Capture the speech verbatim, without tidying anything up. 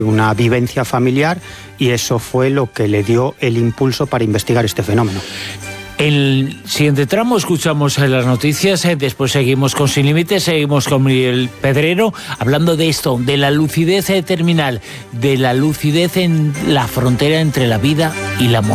una vivencia familiar, y eso fue lo que le dio el impulso para investigar este fenómeno. En el siguiente tramo escuchamos las noticias, eh, después seguimos con Sin Límites, seguimos con Miguel Pedrero, hablando de esto, de la lucidez terminal, de la lucidez en la frontera entre la vida y la muerte.